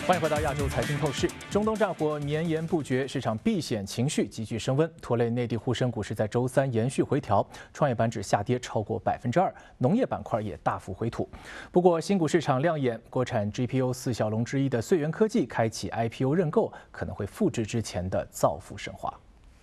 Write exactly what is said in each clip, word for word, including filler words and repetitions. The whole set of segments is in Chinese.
欢迎回到亚洲财经透视。中东战火绵延不绝，市场避险情绪急剧升温，拖累内地沪深股市在周三延续回调，创业板指下跌超过百分之二，农业板块也大幅回吐。不过，新股市场亮眼，国产 G P U 四小龙之一的穗源科技开启 I P O 认购，可能会复制之前的造富神话。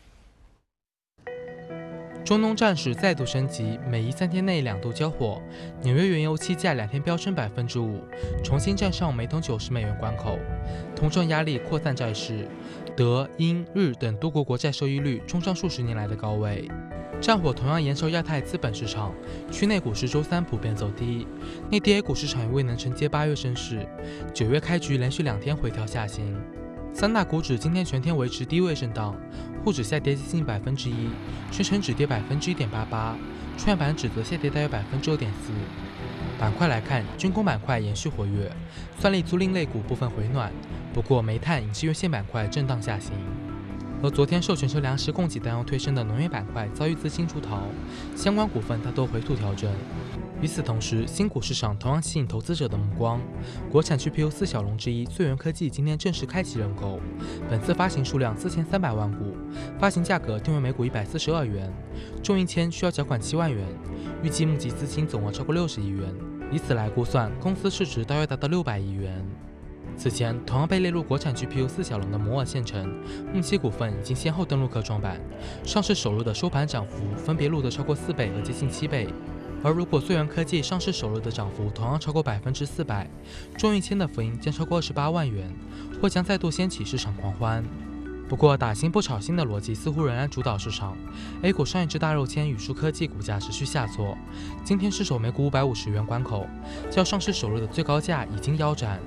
中东战事再度升级，美伊三天内两度交火，纽约原油期价两天飙升百分之五，重新站上每桶九十美元关口。通胀压力扩散债市，德、英、日等多国国债收益率冲上数十年来的高位。战火同样延烧亚太资本市场，区内股市周三普遍走低，内地 A 股市场也未能承接八月升势，九月开局连续两天回调下行。三大股指今天全天维持低位震荡，沪指下跌接近百分之一，深成指跌百分之一点八八，创业板指则下跌大约百分之二点四。板块来看，军工板块延续活跃，算力租赁类股部分回暖，不过煤炭、影视院线板块震荡下行。而昨天受全球粮食供给担忧推升的农业板块遭遇资金出逃，相关股份大多回吐调整。与此同时，新股市场同样吸引投资者的目光。国产 G P U 四小龙之一穗源科技今天正式开启认购，本次发行数量四千三百万股，发行价格定为每股一百四十二元，中一签需要缴款七万元，预计募集资金总额超过六十亿元，以此来估算，公司市值大约达到六百亿元。此前，同样被列入国产 G P U 四小龙的摩尔线程、木七股份已经先后登陆科创板，上市首日的收盘涨幅分别录得超过四倍和接近七倍。而如果穗源科技上市首日的涨幅同样超过百分之四百，中一签的浮盈将超过二十八万元，或将再度掀起市场狂欢。不过，打新不炒新的逻辑似乎仍然主导市场。A 股上一只大肉签宇树科技股价持续下挫，今天失守每股五百五十元关口，较上市首日的最高价已经腰斩。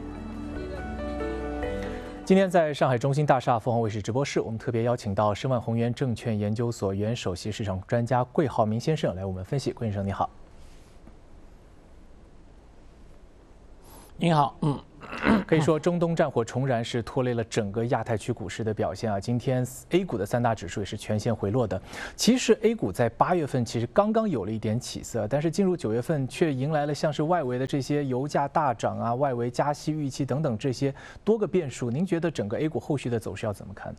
今天在上海中心大厦凤凰卫视直播室，我们特别邀请到申万宏源证券研究所原首席市场专家桂浩明先生来我们分析。桂先生你好。 你好，嗯， 可以说中东战火重燃是拖累了整个亚太区股市的表现啊。今天 A 股的三大指数也是全线回落的。其实 A 股在八月份其实刚刚有了一点起色，但是进入九月份却迎来了像是外围的这些油价大涨啊、外围加息预期等等这些多个变数。您觉得整个 A 股后续的走势要怎么看呢？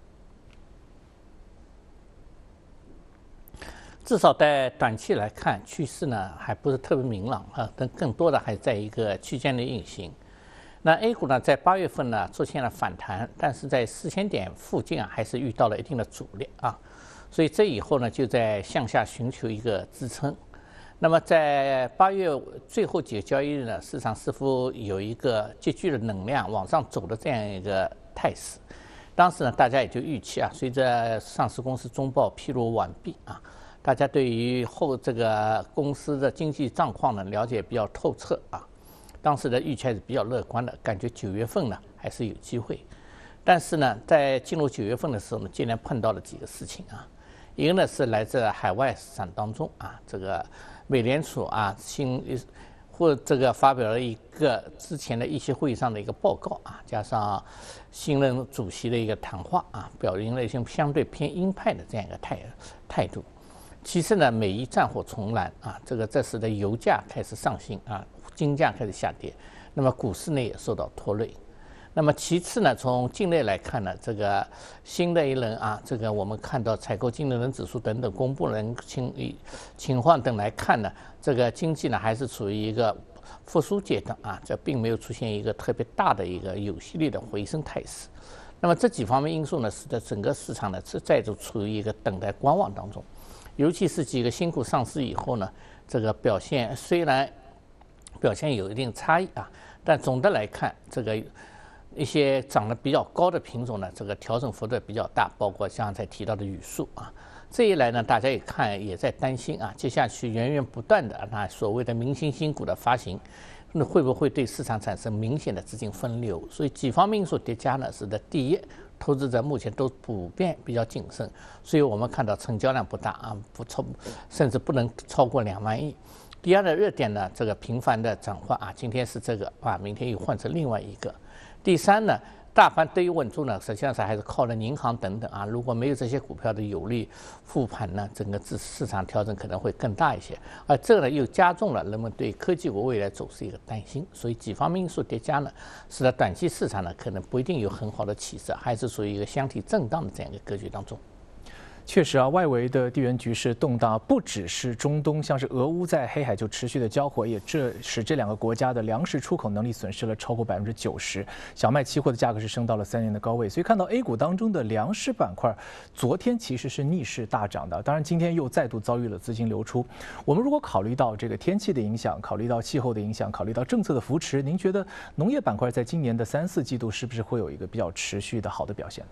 至少在短期来看，趋势呢还不是特别明朗啊，但更多的还在一个区间的运行。那 A 股呢，在八月份呢出现了反弹，但是在四千点附近啊，还是遇到了一定的阻力啊，所以这以后呢，就在向下寻求一个支撑。那么在八月最后几个交易日呢，市场似乎有一个积聚的能量往上走的这样一个态势。当时呢，大家也就预期啊，随着上市公司中报披露完毕啊。大家对于后这个公司的经济状况呢了解比较透彻啊，当时的预期还是比较乐观的，感觉九月份呢还是有机会。但是呢，在进入九月份的时候呢，竟然碰到了几个事情啊，一个呢是来自海外市场当中啊，这个美联储啊新或这个发表了一个之前的议息会议上的一个报告啊，加上新任主席的一个谈话啊，表明了一些相对偏鹰派的这样一个态态度。其次呢，美伊战火重燃啊，这个这时的油价开始上行啊，金价开始下跌，那么股市呢也受到拖累。那么其次呢，从境内来看呢，这个新的一轮啊，这个我们看到采购经理人指数等等公布人情情况等来看呢，这个经济呢还是处于一个复苏阶段啊，这并没有出现一个特别大的一个有系列的回升态势。那么这几方面因素呢，使得整个市场呢是再度处于一个等待观望当中。尤其是几个新股上市以后呢，这个表现虽然表现有一定差异啊，但总的来看，这个一些涨得比较高的品种呢，这个调整幅度比较大，包括像才提到的宇树啊。这一来呢，大家也看也在担心啊，接下去源源不断的那所谓的明星新股的发行，那会不会对市场产生明显的资金分流？所以几方面因素叠加呢，使得第一，投资者目前都普遍比较谨慎，所以我们看到成交量不大啊，不超，甚至不能超过两万亿。 第二的热点呢，这个频繁的转换啊，今天是这个啊，明天又换成另外一个。第三呢，大盘对于稳住呢，实际上是还是靠了银行等等啊。如果没有这些股票的有力复盘呢，整个市市场调整可能会更大一些。而这个呢，又加重了人们对科技股未来走势一个担心。所以几方面因素叠加呢，使得短期市场呢可能不一定有很好的起色，还是属于一个箱体震荡的这样一个格局当中。 确实啊，外围的地缘局势动荡，不只是中东，像是俄乌在黑海就持续的交火，也这使这两个国家的粮食出口能力损失了超过百分之九十。小麦期货的价格是升到了三年的高位，所以看到 A 股当中的粮食板块，昨天其实是逆势大涨的。当然，今天又再度遭遇了资金流出。我们如果考虑到这个天气的影响，考虑到气候的影响，考虑到政策的扶持，您觉得农业板块在今年的三四季度是不是会有一个比较持续的好的表现？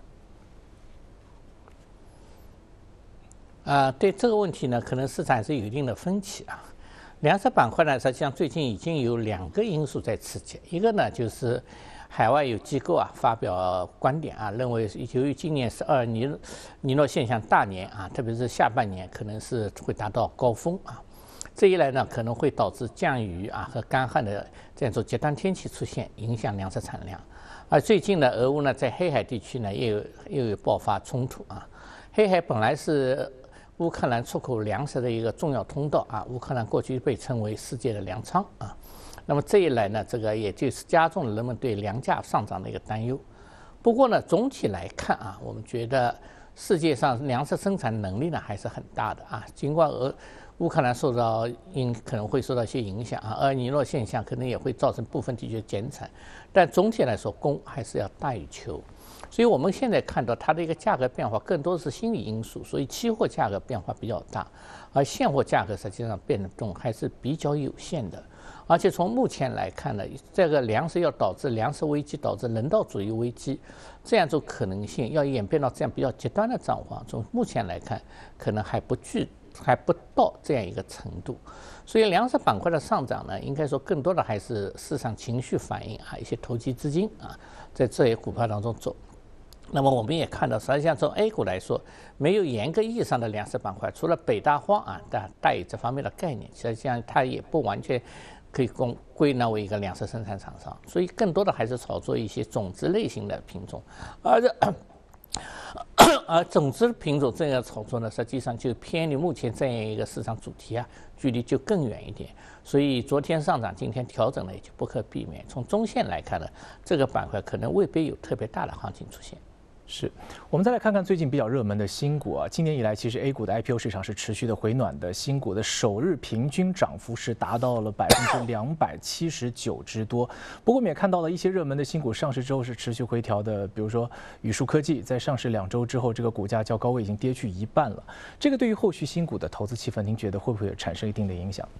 啊、呃，对这个问题呢，可能市场还是有一定的分歧啊。粮食板块呢，实际上最近已经有两个因素在刺激，一个呢就是海外有机构啊发表观点啊，认为由于今年是二尼尼诺现象大年啊，特别是下半年可能是会达到高峰啊，这一来呢可能会导致降雨啊和干旱的这样一种极端天气出现，影响粮食产量。而最近呢，俄乌呢在黑海地区呢又有又有爆发冲突啊，黑海本来是乌克兰出口粮食的一个重要通道啊，乌克兰过去被称为世界的粮仓啊。那么这一来呢，这个也就是加重了人们对粮价上涨的一个担忧。不过呢，总体来看啊，我们觉得世界上粮食生产能力呢还是很大的啊。尽管俄乌克兰受到因可能会受到一些影响啊，而尼诺现象可能也会造成部分地区的减产，但总体来说，供还是要大于求。所以我们现在看到它的一个价格变化更多是心理因素，所以期货价格变化比较大，而现货价格实际上变动还是比较有限的。而且从目前来看呢，这个粮食要导致粮食危机，导致人道主义危机，这样一种可能性要演变到这样比较极端的状况，从目前来看可能还不具还不到这样一个程度。所以粮食板块的上涨呢，应该说更多的还是市场情绪反应啊，一些投机资金啊在这些股票当中走。那么我们也看到，实际上从 A 股来说，没有严格意义上的粮食板块，除了北大荒啊带带有这方面的概念，实际上它也不完全可以归归纳为一个粮食生产厂商，所以更多的还是炒作一些种子类型的品种，而这而种子品种这样炒作呢，实际上就偏离目前这样一个市场主题啊，距离就更远一点。所以昨天上涨，今天调整呢，也就不可避免。从中线来看呢，这个板块可能未必有特别大的行情出现。 是，我们再来看看最近比较热门的新股啊。今年以来，其实 A 股的 I P O 市场是持续的回暖的，新股的首日平均涨幅是达到了百分之两百七十九之多。不过我们也看到了一些热门的新股上市之后是持续回调的，比如说宇树科技在上市两周之后，这个股价较高位已经跌去一半了。这个对于后续新股的投资气氛，您觉得会不会产生一定的影响？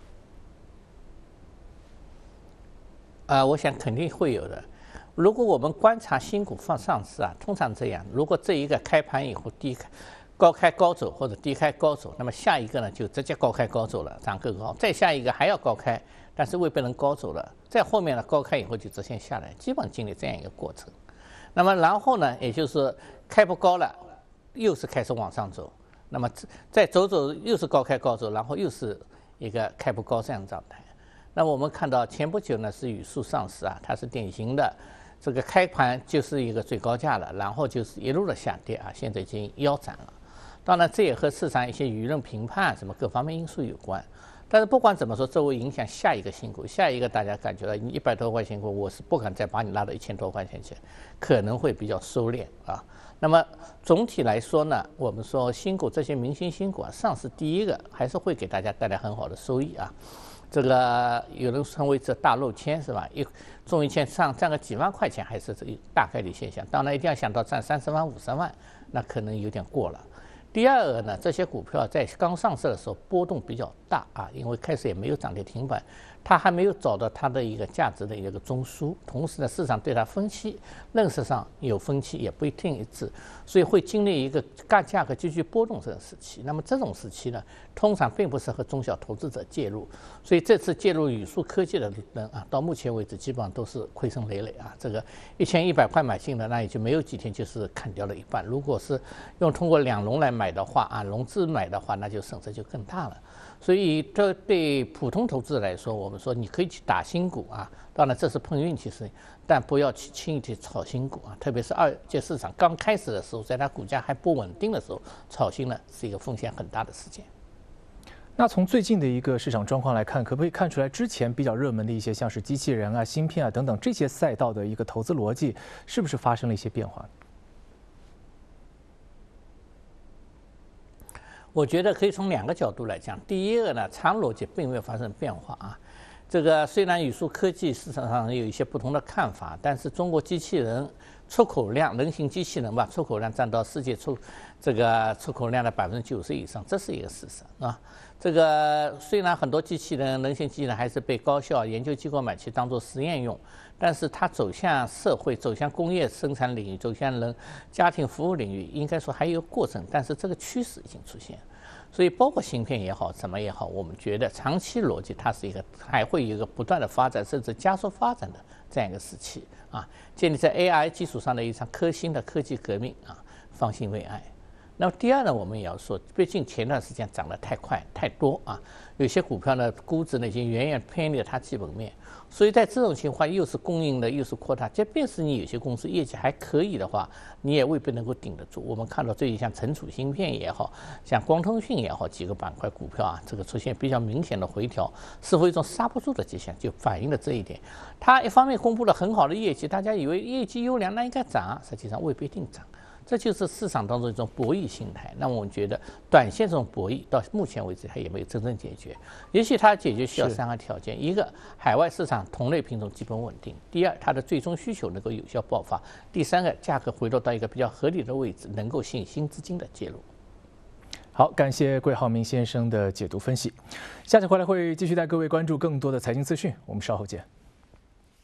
啊、呃，我想肯定会有的。如果我们观察新股放上市啊，通常这样，如果这一个开盘以后低开、高开高走或者低开高走，那么下一个呢就直接高开高走了，涨更高；再下一个还要高开，但是未必能高走了；再后面呢高开以后就直线下来，基本经历这样一个过程。那么然后呢，也就是开不高了，又是开始往上走，那么再走走又是高开高走，然后又是一个开不高这样的状态。那么我们看到前不久呢是宇树上市啊，它是典型的。这个开盘就是一个最高价了，然后就是一路的下跌啊，现在已经腰斩了。当然，这也和市场一些舆论评判什么各方面因素有关。但是不管怎么说，这会影响下一个新股，下一个大家感觉到一百多块钱股，我是不敢再把你拉到一千多块钱去，可能会比较收敛啊。那么总体来说呢，我们说新股这些明星新股啊，上市第一个还是会给大家带来很好的收益啊。这个有人称为这大漏签是吧？一中一签上赚个几万块钱还是这大概率现象。当然一定要想到赚三十万、五十万，那可能有点过了。第二个呢，这些股票在刚上市的时候波动比较大啊，因为开始也没有涨跌停板， 它还没有找到它的一个价值的一个中枢。同时呢，市场对它分析认识上有分歧，也不一定一致，所以会经历一个价价格急剧波动这个时期。那么这种时期呢，通常并不适合中小投资者介入。所以这次介入宇树科技的人啊，到目前为止基本上都是亏损累累啊。这个一千一百块买进的，那也就没有几天就是砍掉了一半。如果是用通过两融来买的话啊，融资买的话，那就损失就更大了。所以这对普通投资者来说，我们说你可以去打新股啊，当然这是碰运气事情，但不要去轻易去炒新股啊。特别是二阶市场刚开始的时候，在它股价还不稳定的时候，炒新呢是一个风险很大的事件。 那从最近的一个市场状况来看，可不可以看出来之前比较热门的一些像是机器人啊、芯片啊等等这些赛道的一个投资逻辑，是不是发生了一些变化？ 我觉得可以从两个角度来讲。第一个呢，长逻辑并没有发生变化啊。这个虽然宇树科技市场上有一些不同的看法，但是中国机器人出口量，人形机器人吧，出口量占到世界出这个出口量的百分之九十以上，这是一个事实啊。这个虽然很多机器人、人形机器人还是被高校研究机构买去当做实验用，但是它走向社会、走向工业生产领域、走向人家庭服务领域，应该说还有过程，但是这个趋势已经出现。所以包括芯片也好，什么也好，我们觉得长期逻辑它是一个还会有一个不断的发展，甚至加速发展的这样一个时期啊，建立在 A I 基础上的一场科新的科技革命啊，方兴未艾。那么第二呢，我们也要说，毕竟前段时间涨得太快太多啊，有些股票呢估值呢已经远远偏离了它基本面，所以在这种情况又是供应的又是扩大，即便是你有些公司业绩还可以的话，你也未必能够顶得住。我们看到最近像存储芯片也好，像光通讯也好，几个板块股票啊，这个出现比较明显的回调，似乎一种刹不住的迹象，就反映了这一点。它一方面公布了很好的业绩，大家以为业绩优良，那应该涨，实际上未必定涨。这就是市场当中一种博弈心态。那么我们觉得，短线这种博弈到目前为止它也没有真正解决。也许它解决需要三个条件：一个，海外市场同类品种基本稳定；第二，它的最终需求能够有效爆发；第三个，价格回落到一个比较合理的位置，能够吸引新资金的介入。 好，感谢桂浩明先生的解读分析。下期回来会继续带各位关注更多的财经资讯，我们稍后见。